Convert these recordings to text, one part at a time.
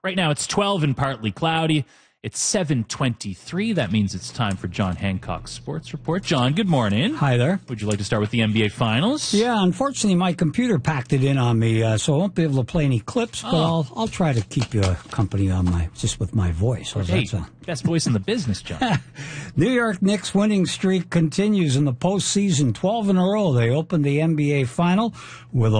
Right now it's 12 and partly cloudy. It's 7:23. That means it's time for John Hancock's Sports Report. John, good morning. Hi there. Would you like to start with the NBA Finals? Yeah, unfortunately, my computer packed it in on me, so I won't be able to play any clips. But I'll try to keep you company on with my voice. Hey, best voice in the business, John. New York Knicks winning streak continues in the postseason. 12 in a row. They opened the NBA Final with a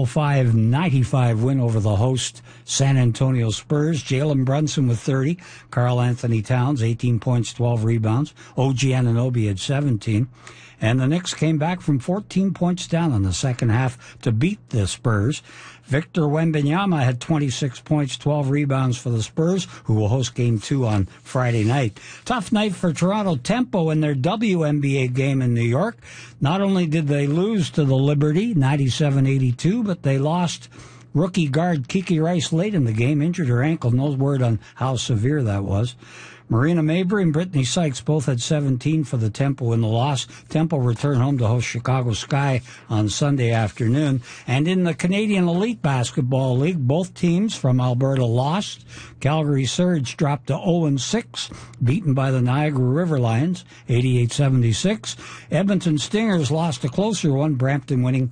105-95 win over the host San Antonio Spurs. Jalen Brunson with 30. Karl Anthony Towns, 18 points, 12 rebounds. OG Anunoby had 17. And the Knicks came back from 14 points down in the second half to beat the Spurs. Victor Wembanyama had 26 points, 12 rebounds for the Spurs, who will host Game 2 on Friday night. Tough night for Toronto Tempo in their WNBA game in New York. Not only did they lose to the Liberty, 97-82, but they lost rookie guard Kiki Rice late in the game, injured her ankle. No word on how severe that was. Marina Mabrey and Brittany Sykes both had 17 for the Tempo in the loss. Tempo returned home to host Chicago Sky on Sunday afternoon. And in the Canadian Elite Basketball League, both teams from Alberta lost. Calgary Surge dropped to 0-6, beaten by the Niagara River Lions, 88-76. Edmonton Stingers lost a closer one, Brampton winning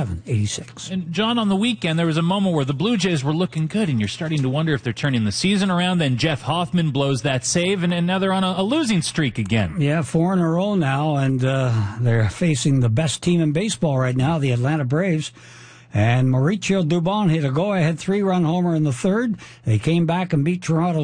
87-86. And John, on the weekend, there was a moment where the Blue Jays were looking good, and you're starting to wonder if they're turning the season around. Then Jeff Hoffman blows that save, and now they're on a losing streak again. Yeah, 4 in a row now, and they're facing the best team in baseball right now, the Atlanta Braves. And Mauricio Dubon hit a go-ahead 3-run homer in the third. They came back and beat Toronto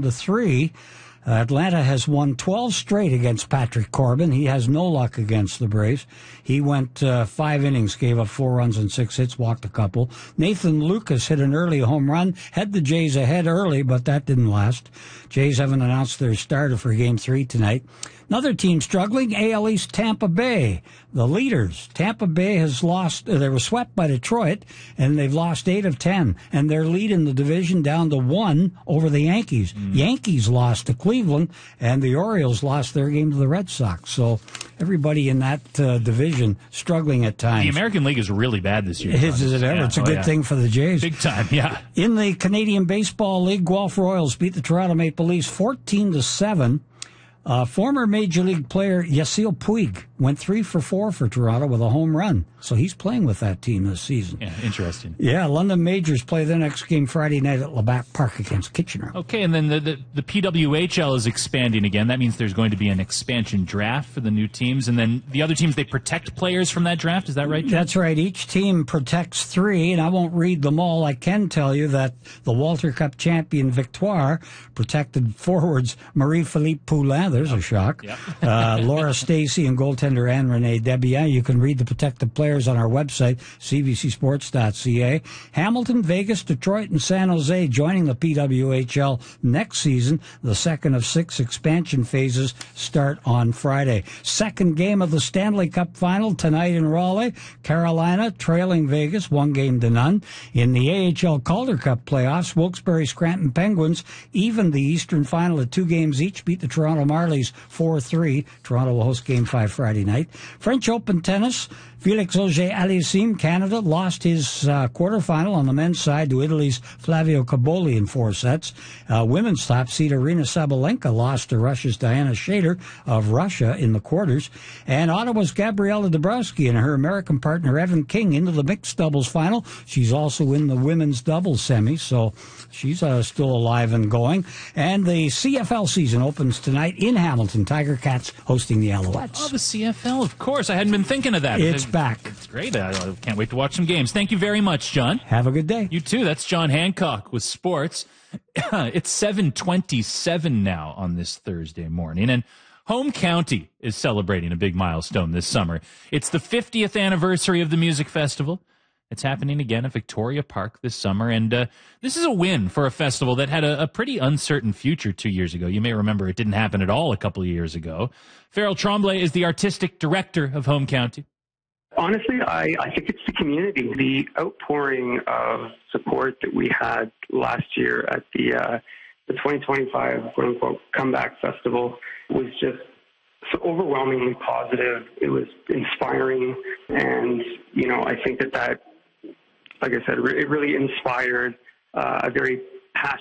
7-3. Atlanta has won 12 straight against Patrick Corbin. He has no luck against the Braves. He went 5 innings, gave up 4 runs and 6 hits, walked a couple. Nathan Lucas hit an early home run, had the Jays ahead early, but that didn't last. Jays haven't announced their starter for Game 3 tonight. Another team struggling, AL East Tampa Bay. The leaders, Tampa Bay has lost, they were swept by Detroit, and they've lost 8 of 10. And their lead in the division down to 1 over the Yankees. Yankees lost to Cleveland, and the Orioles lost their game to the Red Sox. So everybody in that division struggling at times. The American League is really bad this year. Is it ever? Yeah. It's a good thing for the Jays. Big time, yeah. In the Canadian Baseball League, Guelph Royals beat the Toronto Maple Leafs 14-7. Former Major League player Yasiel Puig went 3 for 4 for Toronto with a home run. So he's playing with that team this season. Yeah, interesting. Yeah, London Majors play their next game Friday night at Labatt Park against Kitchener. Okay, and then the PWHL is expanding again. That means there's going to be an expansion draft for the new teams. And then the other teams, they protect players from that draft. Is that right, John? That's right. Each team protects 3, and I won't read them all. I can tell you that the Walter Cup champion Victoire protected forwards Marie-Philippe Poulin. There's a shock. Yep. Laura Stacey and goaltender Anne-Renee Debian. You can read the protected players on our website, cbcsports.ca. Hamilton, Vegas, Detroit, and San Jose joining the PWHL next season. The second of 6 expansion phases start on Friday. Second game of the Stanley Cup Final tonight in Raleigh. Carolina trailing Vegas 1-0. In the AHL Calder Cup playoffs, Wilkes-Barre Scranton Penguins evened the Eastern Final at 2 games each, beat the Toronto Marlies 4-3. Toronto will host Game 5 Friday night. French Open tennis. Felix Auger-Aliassime, Canada, lost his quarterfinal on the men's side to Italy's Flavio Caboli in 4 sets. Women's top seed Arina Sabalenka lost to Russia's Diana Shader of Russia in the quarters. And Ottawa's Gabriela Dabrowski and her American partner Evan King into the mixed doubles final. She's also in the women's doubles semi, so she's still alive and going. And the CFL season opens tonight in Hamilton. Tiger Cats hosting the Alouettes. Oh, the CFL, of course. I hadn't been thinking of that. It's back. It's great. I can't wait to watch some games. Thank you very much, John. Have a good day. You too. That's John Hancock with sports. It's 7:27 now on this Thursday morning, and Home County is celebrating a big milestone this summer. It's the 50th anniversary of the music festival. It's happening again at Victoria Park this summer, and this is a win for a festival that had a pretty uncertain future 2 years ago. You may remember it didn't happen at all a couple of years ago. Farrell Tremblay is the artistic director of Home County. Honestly, I think it's the community. The outpouring of support that we had last year at the 2025 quote-unquote comeback festival was just so overwhelmingly positive. It was inspiring, and I think that like I said, it really inspired a very